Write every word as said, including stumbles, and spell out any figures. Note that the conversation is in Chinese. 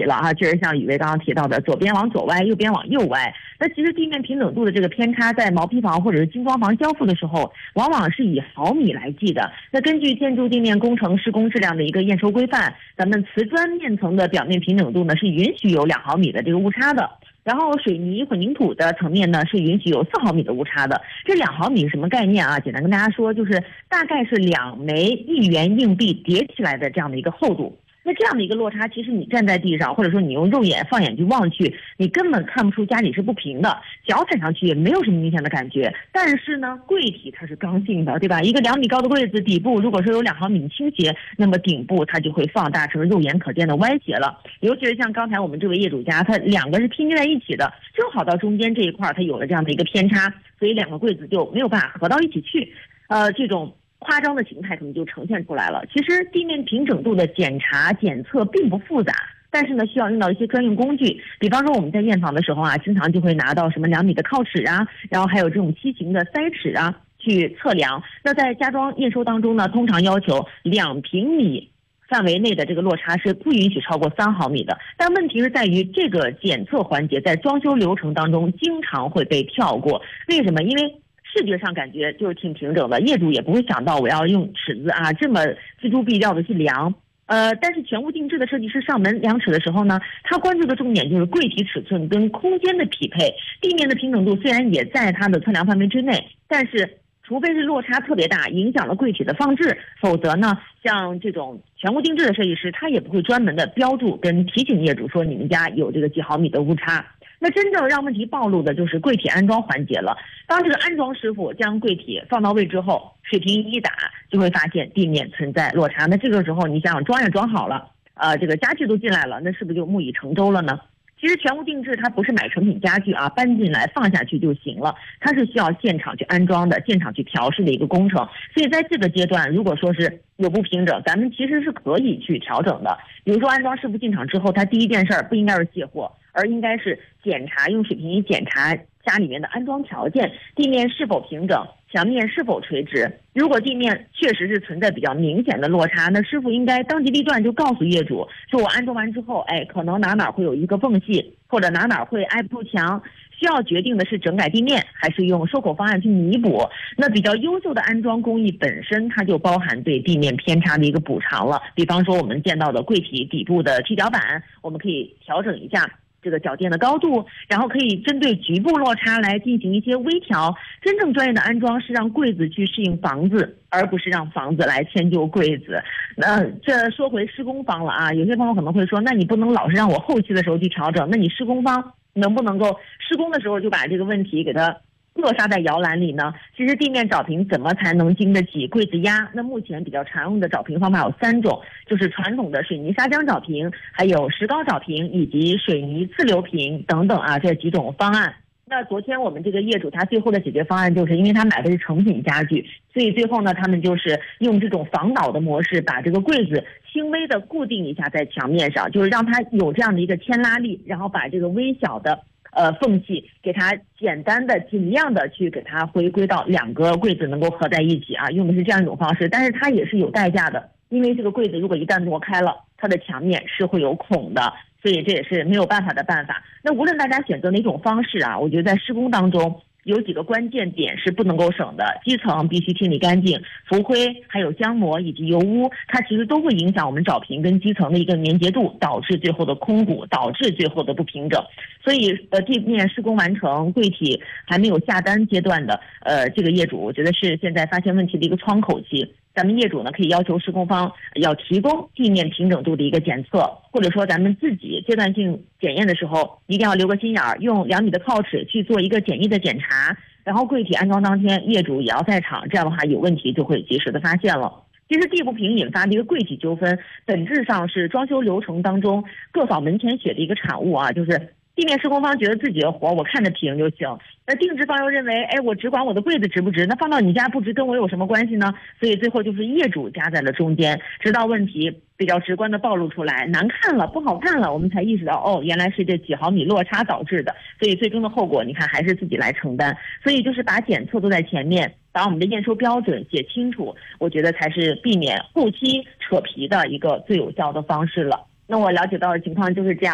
了啊，确实像宇威刚刚提到的，左边往左歪，右边往右歪。那其实地面平整度的这个偏差，在毛坯房或者是精装房交付的时候，往往是以毫米来计的。那根据建筑地面工程施工质量的一个验收规范，咱们瓷砖面层的表面平整度呢是允许有两毫米的这个误差的。然后水泥混凝土的层面呢是允许有四毫米的误差的。这两毫米是什么概念啊？简单跟大家说，就是大概是两枚一元硬币叠起来的这样的一个厚度。那这样的一个落差，其实你站在地上，或者说你用肉眼放眼去望去，你根本看不出家里是不平的，脚踩上去也没有什么明显的感觉。但是呢，柜体它是刚性的，对吧？一个两米高的柜子底部，如果说有两毫米倾斜，那么顶部它就会放大成肉眼可见的歪斜了。尤其是像刚才我们这位业主家，它两个是拼接在一起的，正好到中间这一块它有了这样的一个偏差，所以两个柜子就没有办法合到一起去。呃，这种夸张的形态可能就呈现出来了。其实地面平整度的检查检测并不复杂，但是呢需要用到一些专用工具。比方说我们在验房的时候啊，经常就会拿到什么两米的靠尺啊，然后还有这种梯形的塞尺啊去测量。那在家装验收当中呢，通常要求两平米范围内的这个落差是不允许超过三毫米的。但问题是在于这个检测环节在装修流程当中经常会被跳过。为什么？因为视觉上感觉就是挺平整的，业主也不会想到我要用尺子啊这么锱铢必较的去量。呃，但是全屋定制的设计师上门量尺的时候呢，他关注的重点就是柜体尺寸跟空间的匹配。地面的平整度虽然也在它的测量范围之内，但是除非是落差特别大，影响了柜体的放置，否则呢，像这种全屋定制的设计师，他也不会专门的标注跟提醒业主说你们家有这个几毫米的误差。那真正让问题暴露的就是柜体安装环节了。当这个安装师傅将柜体放到位之后，水平一打，就会发现地面存在落差。那这个时候你想想，装也装好了，呃，这个家具都进来了，那是不是就木已成舟了呢？其实全屋定制它不是买成品家具啊，搬进来放下去就行了，它是需要现场去安装的，现场去调试的一个工程。所以在这个阶段，如果说是有不平整，咱们其实是可以去调整的。比如说安装师傅进场之后，他第一件事儿不应该是卸货，而应该是检查，用水平仪检查家里面的安装条件，地面是否平整，墙面是否垂直。如果地面确实是存在比较明显的落差，那师傅应该当机立断就告诉业主，说我安装完之后，哎，可能哪哪会有一个缝隙，或者哪哪会挨不住墙，需要决定的是整改地面，还是用收口方案去弥补。那比较优秀的安装工艺本身，它就包含对地面偏差的一个补偿了。比方说我们见到的柜体底部的踢脚板，我们可以调整一下这个脚垫的高度，然后可以针对局部落差来进行一些微调。真正专业的安装是让柜子去适应房子，而不是让房子来迁就柜子。那这说回施工方了啊，有些朋友可能会说，那你不能老是让我后期的时候去调整，那你施工方能不能够施工的时候就把这个问题给它扼杀在摇篮里呢？其实地面找平怎么才能经得起柜子压？那目前比较常用的找平方法有三种，就是传统的水泥砂浆找平，还有石膏找平，以及水泥自流平等等啊，这几种方案。那昨天我们这个业主他最后的解决方案，就是因为他买的是成品家具，所以最后呢，他们就是用这种防倒的模式，把这个柜子轻微的固定一下在墙面上，就是让它有这样的一个牵拉力，然后把这个微小的呃缝隙给它简单的尽量的去给它回归到两个柜子能够合在一起啊，用的是这样一种方式。但是它也是有代价的，因为这个柜子如果一旦挪开了，它的墙面是会有孔的，所以这也是没有办法的办法。那无论大家选择哪种方式啊，我觉得在施工当中有几个关键点是不能够省的。基层必须清理干净，浮灰还有浆膜以及油污，它其实都会影响我们找平跟基层的一个粘结度，导致最后的空鼓，导致最后的不平整。所以呃，地面施工完成，柜体还没有下单阶段的呃这个业主，我觉得是现在发现问题的一个窗口期。咱们业主呢可以要求施工方要提供地面平整度的一个检测，或者说咱们自己阶段性检验的时候一定要留个心眼儿，用两米的靠尺去做一个简易的检查，然后柜体安装当天业主也要在场，这样的话有问题就会及时的发现了。其实地不平引发的一个柜体纠纷，本质上是装修流程当中各扫门前雪的一个产物啊，就是地面施工方觉得自己的活我看着平就行，那定制方又认为，哎，我只管我的柜子值不值，那放到你家不值跟我有什么关系呢？所以最后就是业主夹在了中间，直到问题比较直观的暴露出来，难看了，不好看了，我们才意识到，哦，原来是这几毫米落差导致的。所以最终的后果，你看还是自己来承担。所以就是把检测都在前面，把我们的验收标准写清楚，我觉得才是避免后期扯皮的一个最有效的方式了。那我了解到的情况就是这样。